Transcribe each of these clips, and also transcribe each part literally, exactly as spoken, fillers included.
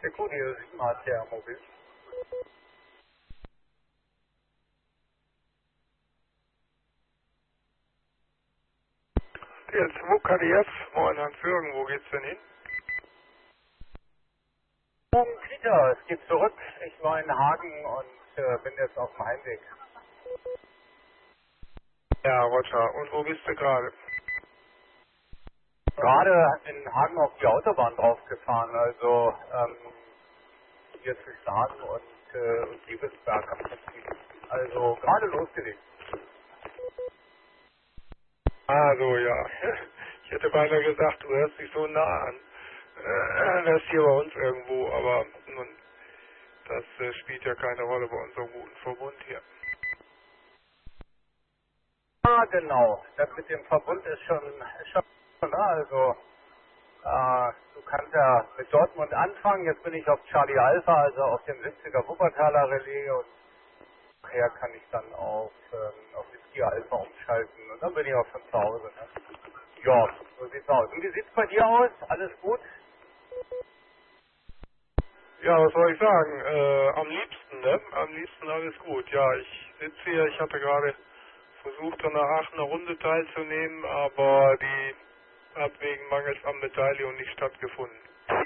Studio sieben A T R Mobil. Jetzt, wo K D F? Moin, Hans Jürgen, wo geht's denn hin? Um Kita, es geht zurück. Ich war in Hagen und äh, bin jetzt auf dem Heimweg. Ja, Roger. Und wo bist du gerade? Gerade in Hagen auf die Autobahn draufgefahren, also ähm, hier zwischen Hagen und, äh, und Liebesberg am Prinzip. Also gerade losgelegt. Ah, so, ja. Ich hätte beinahe gesagt, du hörst dich so nah an. Äh, das ist hier bei uns irgendwo, aber nun, das äh, spielt ja keine Rolle bei unserem guten Verbund hier. Ah, genau. Das mit dem Verbund ist schon, ist schon ne? Also äh, du kannst ja mit Dortmund anfangen. Jetzt bin ich auf Charlie Alpha, also auf dem siebziger Wuppertaler Relais und nachher kann ich dann auf, ähm, auf Whisky Alpha umschalten und dann bin ich auch schon zu Hause. Ne? Ja, so sieht's aus. Und wie sieht's bei dir aus? Alles gut? Ja, was soll ich sagen? Äh, am liebsten, ne? Am liebsten alles gut. Ja, ich sitze hier, ich hatte gerade versucht, an der Aachener Runde teilzunehmen, aber die hat wegen Mangels an Beteiligung nicht stattgefunden.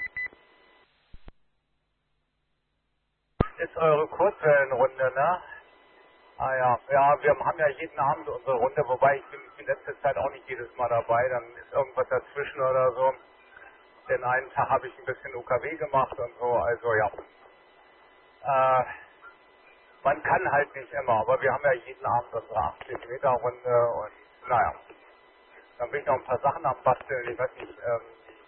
Ist eure Kurzwellenrunde, ne? Ah ja, ja, wir haben ja jeden Abend unsere Runde, wobei ich bin die letzte Zeit auch nicht jedes Mal dabei, dann ist irgendwas dazwischen oder so. Den einen Tag habe ich ein bisschen U K W gemacht und so, also ja. Äh, man kann halt nicht immer, aber wir haben ja jeden Abend unsere achtzig Meter Runde und naja. Dann bin ich noch ein paar Sachen am Basteln, ich weiß nicht, ähm,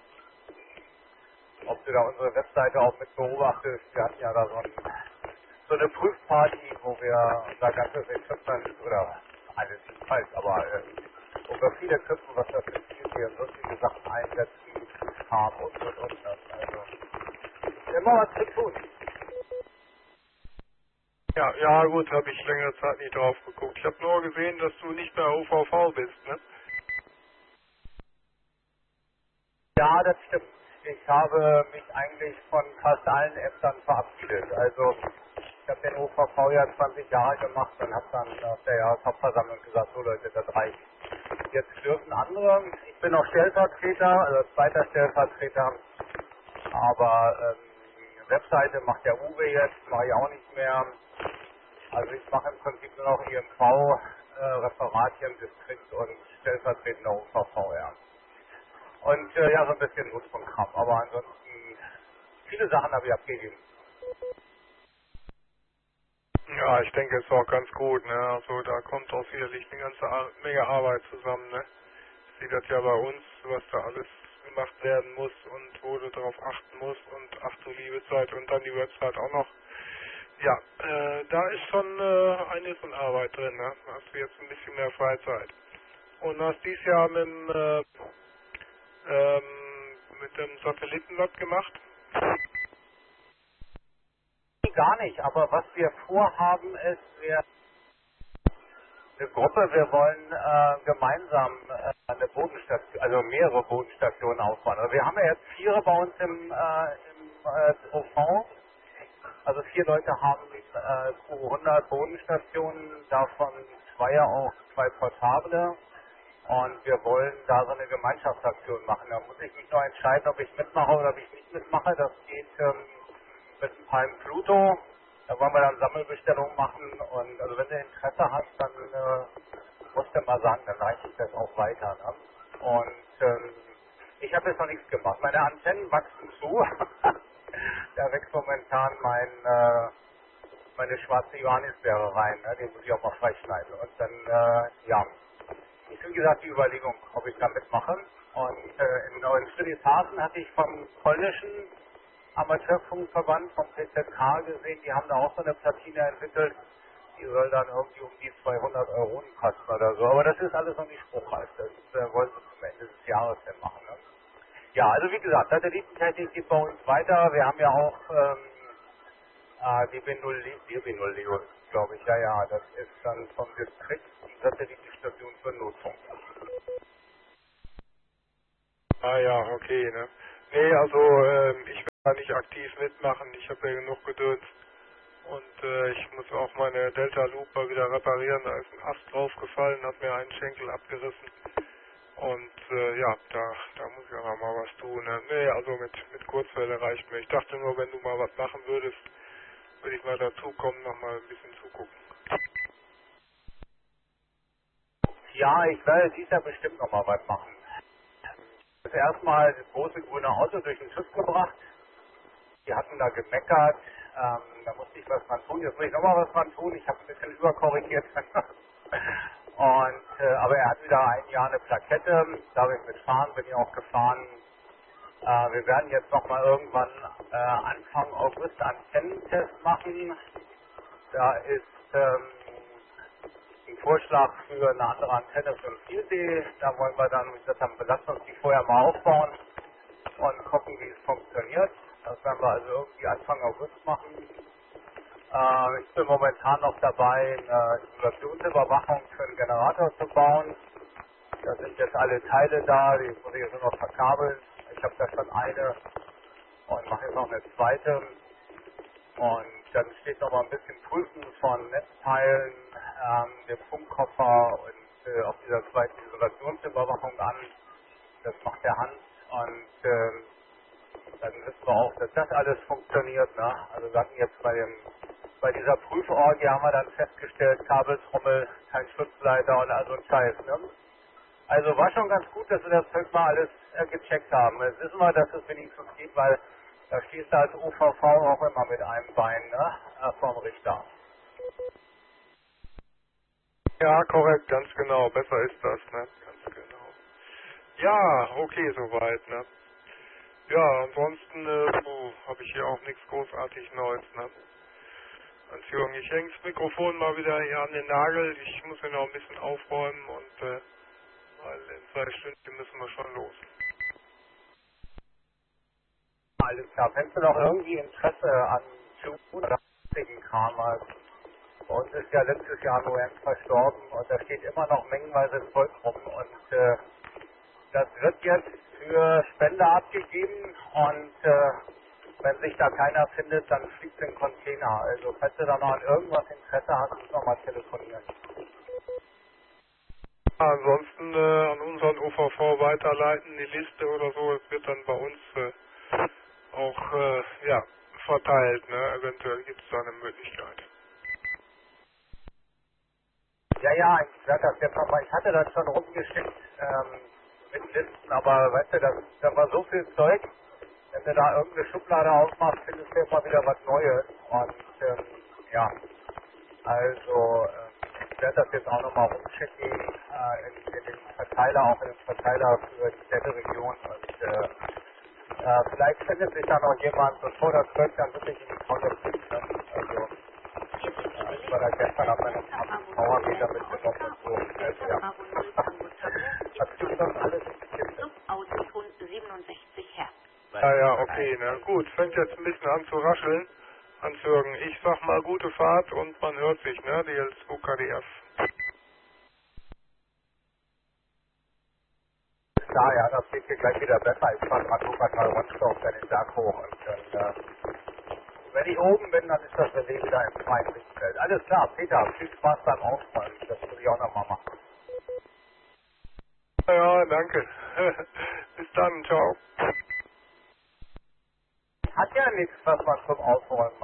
ob du da unsere Webseite auch mit beobachtest. Wir hatten ja da so, ein, so eine Prüfparty, wo wir unser ganzes Equipment, oder alles ist falsch, aber äh, wo wir viele Equipment, was das ist, hier und sonstige Sachen einsetzen, haben und und und. Also immer was zu tun. Ja, ja gut, habe ich längere Zeit nicht drauf geguckt. Ich habe nur gesehen, dass du nicht mehr O V V bist, ne? Ja, das stimmt. Ich habe mich eigentlich von fast allen Ämtern verabschiedet. Also ich habe den O V V ja zwanzig Jahre gemacht und habe dann auf der Jahreshauptversammlung gesagt, so Leute, das reicht. Jetzt dürfen andere, ich bin noch Stellvertreter, also zweiter Stellvertreter, aber ähm, Webseite macht der Uwe jetzt, mache ich auch nicht mehr. Also ich mache im Prinzip nur noch I M V, äh, Referat hier im Distrikt und stellvertretender O V V, ja. Und äh, ja, so ein bisschen Nutzprogramm, aber ansonsten viele Sachen habe ich abgegeben. Ja, ich denke, es ist auch ganz gut, ne? Also da kommt auch sicherlich eine ganze Ar Menge Arbeit zusammen, ne? Ich sehe das ja bei uns, was da alles gemacht werden muss und wo du darauf achten musst und ach du liebe Zeit und dann die Website auch noch. Ja, äh, da ist schon äh, einiges an Arbeit drin, ne? Da hast du jetzt ein bisschen mehr Freizeit. Und hast dies Jahr mit dem, äh, ähm, mit dem Satellitenlot gemacht? Gar nicht, aber was wir vorhaben ist, wir eine Gruppe, wir wollen äh, gemeinsam äh, eine Bodenstation, also mehrere Bodenstationen aufbauen. Also wir haben ja jetzt vier bei uns im, äh, im äh, O V. Also vier Leute haben äh, zweihundert Bodenstationen, davon zwei ja auch zwei portable. Und wir wollen da so eine Gemeinschaftsaktion machen. Da muss ich mich noch entscheiden, ob ich mitmache oder ob ich nicht mitmache. Das geht ähm, mit dem Palm Pluto. Da wollen wir dann Sammelbestellungen machen. Und also wenn du Interesse hast, dann äh, musst du mal sagen, dann reiche ich das auch weiter. Ne? Und ähm, ich habe jetzt noch nichts gemacht. Meine Antennen wachsen zu. Da wächst momentan mein äh, meine schwarze Johannisbeere rein. Ne? Den muss ich auch mal freischneiden. Und dann, äh, ja, ist wie gesagt die Überlegung, ob ich da mitmache. Und äh, in Neuen Friedrichshafen hatte ich vom polnischen Amateurfunkverband, vom P Z K gesehen, die haben da auch so eine Platine entwickelt. Die soll dann irgendwie um die zweihundert Euro kosten oder so. Aber das ist alles noch nicht spruchreif. Das äh, wollen sie zum Ende des Jahres dann machen. Ne? Ja, also wie gesagt, Satellitentechnik geht bei uns weiter. Wir haben ja auch ähm, äh, die B null, die B null Leo, glaube ich. Ja, ja, das ist dann vom Distrikt die Satellitenstation für Notfunk. Ah ja, okay, ne? Nee, also ähm, ich da nicht aktiv mitmachen. Ich habe ja genug Gedöns. Und äh, ich muss auch meine Delta Loop mal wieder reparieren. Da ist ein Ast draufgefallen, hat mir einen Schenkel abgerissen. Und äh, ja, da, da muss ich auch noch mal was tun. Ne? Nee, also mit, mit Kurzwelle reicht mir. Ich dachte nur, wenn du mal was machen würdest, würde ich mal dazukommen, noch mal ein bisschen zugucken. Ja, ich werde dies Jahr bestimmt noch mal was machen. Das erste Mal das große grüne Auto durch den Schiff gebracht. Die hatten da gemeckert. Ähm, da musste ich was dran tun. Jetzt muss ich noch mal was dran tun. Ich habe ein bisschen überkorrigiert. Und, äh, aber er hat wieder ein Jahr eine Plakette. Da habe ich mitfahren, bin ich auch gefahren. Äh, wir werden jetzt noch mal irgendwann äh, Anfang August Antennentest machen. Da ist ähm, ein Vorschlag für eine andere Antenne für den vier D. Da wollen wir dann, wie gesagt, haben, lassen uns die vorher mal aufbauen und gucken, wie es funktioniert. Das werden wir also irgendwie Anfang August machen. Äh, ich bin momentan noch dabei, eine Simulationsüberwachung für einen Generator zu bauen. Da sind jetzt alle Teile da, die muss ich jetzt nur noch verkabeln. Ich habe da schon eine und mache jetzt noch eine zweite. Und dann steht noch mal ein bisschen Prüfen von Netzteilen, ähm, dem Funkkoffer und äh, auf dieser zweiten Isolationsüberwachung an. Das macht der Hans und ähm, dann wissen wir auch, dass das alles funktioniert. Ne? Also wir hatten jetzt bei dem bei dieser Prüforgie haben wir dann festgestellt, Kabeltrommel, kein Schutzleiter und all so ein Scheiß. Ne? Also war schon ganz gut, dass wir das Zeug mal alles äh, gecheckt haben. Jetzt wissen wir, dass es wenigstens geht, weil da stehst du als O V V auch immer mit einem Bein, ne? Äh, vom Richter. Ja, korrekt, ganz genau. Besser ist das, ne? Ganz genau. Ja, okay, soweit, ne? Ja, ansonsten äh, oh, habe ich hier auch nichts großartig Neues, ne? Entschuldigung, ich hänge das Mikrofon mal wieder hier an den Nagel. Ich muss hier noch ein bisschen aufräumen und äh, weil in zwei Stunden müssen wir schon los. Alles klar. Wenn du noch irgendwie Interesse an Tune oder sonstigen Kram hast, bei uns ist ja letztes Jahr Noem verstorben und da steht immer noch mengenweise Zeug rum und äh, das wird jetzt für Spende abgegeben und äh, wenn sich da keiner findet, dann fliegt den Container. Also falls du da noch an irgendwas Interesse hast, musst du noch mal telefonieren. Ja, ansonsten äh, an unseren O V V weiterleiten, die Liste oder so, es wird dann bei uns äh, auch äh, ja, verteilt, ne? Eventuell gibt es da eine Möglichkeit. Ja, ja, ich werde das jetzt nochmal, ich hatte das schon rumgeschickt ähm, mit Listen, aber weißt du, das, da war so viel Zeug, wenn du da irgendeine Schublade aufmachst, findest du immer wieder was Neues und ähm, ja, also äh, ich werde das jetzt auch nochmal rumschicken äh, in, in den Verteiler, auch in den Verteiler für die Städteregion und äh, äh, vielleicht findet sich da noch jemand, bevor das Zeug dann wirklich in die Tonne fliegt. Ne? Also äh, ich war da gestern auf einem Mauer wieder mitgenommen und so. Also, ja. Was gibt das alles in die Kiste? Autoton siebenundsechzig Hertz. Ja, ja, okay, ne? Gut, fängt jetzt ein bisschen an zu rascheln, Hans-Jürgen. Ich sag mal gute Fahrt und man hört sich, ne? D L zwei K D F. Klar, ja, das geht hier gleich wieder besser. Ich fahre gerade Wuppertal Rundstoff, dann den Berg hoch und dann, äh, wenn ich oben bin, dann ist das Relais wieder im freien Sichtfeld. Alles klar, Peter, viel Spaß beim Aufräumen. Das muss ich auch nochmal machen. Ja, ja, danke. Bis dann, ciao. Hat ja nichts, was man zum Aufräumen